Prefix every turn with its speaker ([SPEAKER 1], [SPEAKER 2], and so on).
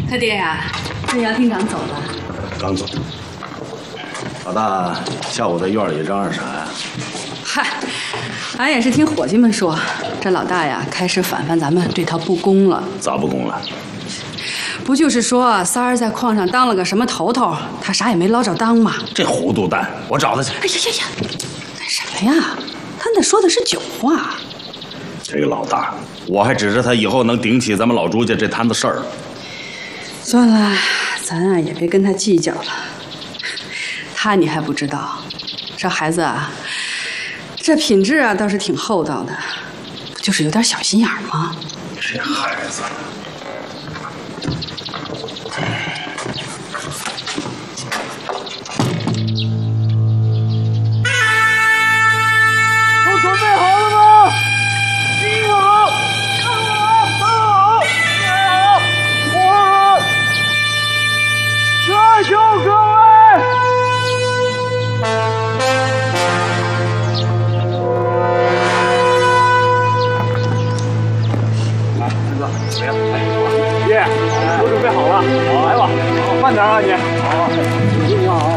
[SPEAKER 1] 他爹呀，这杨厅长走了。
[SPEAKER 2] 刚走。老大下午在院里嚷嚷啥呀？
[SPEAKER 1] 嗨，俺也是听伙计们说，这老大呀开始反咱们，对他不公了。
[SPEAKER 2] 咋不公了？
[SPEAKER 1] 不就是说三儿在矿上当了个什么头头，他啥也没捞着当吗？
[SPEAKER 2] 这糊涂蛋，我找他去。
[SPEAKER 1] 哎呀呀呀，干什么呀？他那说的是酒话。
[SPEAKER 2] 这个老大，我还指着他以后能顶起咱们老朱家这摊子事儿。
[SPEAKER 1] 算了，咱啊也别跟他计较了。他你还不知道，这孩子啊，这品质啊倒是挺厚道的，不就是有点小心眼吗？
[SPEAKER 2] 这孩子。
[SPEAKER 3] 都准备好了吗？听好，看好，站好，站好，我加油，各位！来，大哥，怎么样？爷，都准备好了，好，来吧，慢点啊你。好，你好。